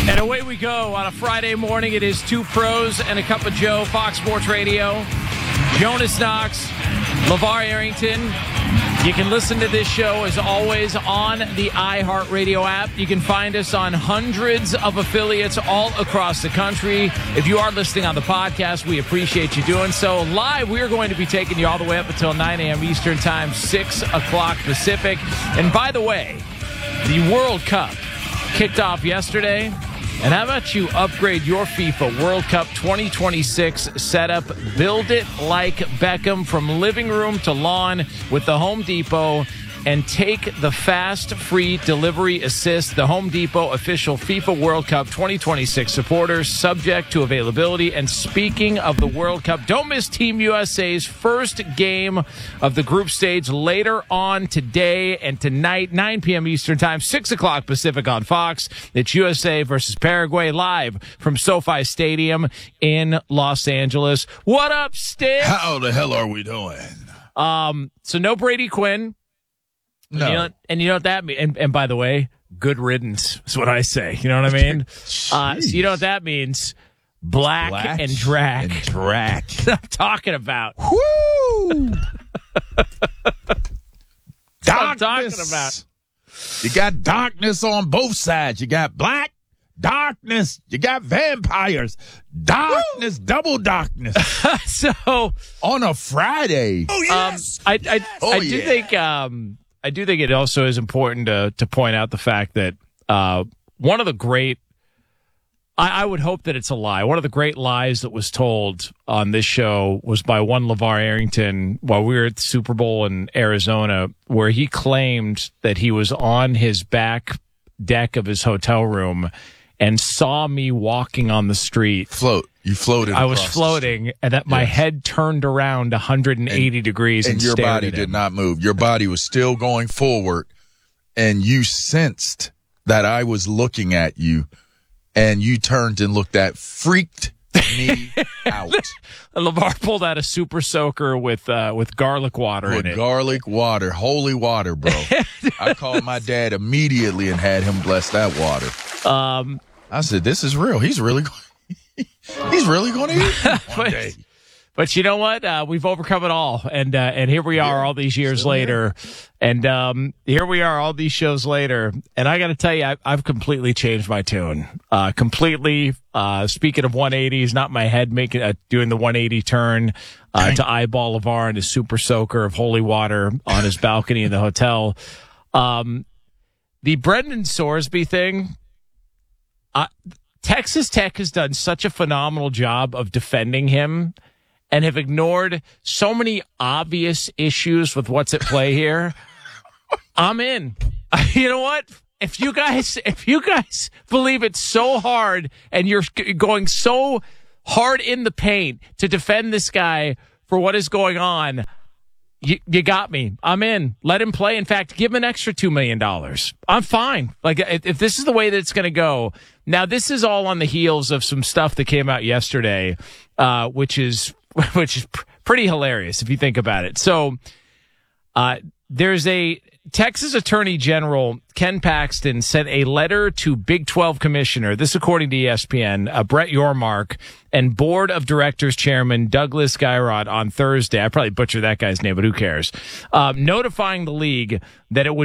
And away we go on a Friday morning. It is Two Pros and a Cup of Joe, Fox Sports Radio. Jonas Knox, LeVar Arrington. You can listen to this show, as always, on the iHeartRadio app. You can find us on hundreds of affiliates all across the country. If you are listening on the podcast, we appreciate you doing so. Live, we are going to be taking you all the way up until 9 a.m. Eastern Time, 6 o'clock Pacific. And by the way, the World Cup kicked off yesterday. And how about you upgrade your FIFA World Cup 2026 setup? Build it like Beckham from living room to lawn with the Home Depot, and take the fast, free delivery assist. The Home Depot official FIFA World Cup 2026 supporters, subject to availability. And speaking of the World Cup, don't miss Team USA's first game of the group stage later on today and tonight, 9 p.m. Eastern Time, 6 o'clock Pacific on Fox. It's USA versus Paraguay, live from SoFi Stadium in Los Angeles. What up, Sticks? How the hell are we doing? So no Brady Quinn. No. You know what that means? And by the way, good riddance is what I say. You know what I mean? So you know what that means? Black and Drac. That's what I'm talking about. Woo! That's what I'm talking about. You got darkness on both sides. You got black, darkness. You got vampires. Darkness, double darkness. So on a Friday. Oh, yes. I do think it also is important to point out the fact that one of the great, I would hope that it's a lie, one of the great lies that was told on this show was by one LeVar Arrington while we were at the Super Bowl in Arizona, where he claimed that he was on his back deck of his hotel room and saw me walking on the street. You floated. I was floating, and that my head turned around 180 degrees and your stared body at him. did not move. Your body was still going forward, and you sensed that I was looking at you, and you turned and looked at, freaked me out. LeVar pulled out a super soaker with garlic water in it. Garlic water, holy water, bro. I called my dad immediately and had him bless that water. I said, "This is real. He's really going to eat one day." But you know what? We've overcome it all, and here we are all these years later, and here we are all these shows later. And I got to tell you, I've completely changed my tune. Completely. Speaking of 180s, not my head doing the 180 turn to eyeball LeVar and his super soaker of holy water on his balcony in the hotel. The Brendan Sorsby thing. Texas Tech has done such a phenomenal job of defending him and have ignored so many obvious issues with what's at play here. I'm in. You know what? If you guys believe it's so hard and you're going so hard in the paint to defend this guy for what is going on, you got me. I'm in. Let him play. In fact, give him an extra $2 million. I'm fine. Like, if this is the way that it's going to go. Now, this is all on the heels of some stuff that came out yesterday, which is pretty hilarious if you think about it. So, there's a Texas Attorney General Ken Paxton sent a letter to Big 12 Commissioner, this according to ESPN, Brett Yormark, and Board of Directors Chairman Douglas Geirott on Thursday. I probably butchered that guy's name, but who cares? Notifying the league that it would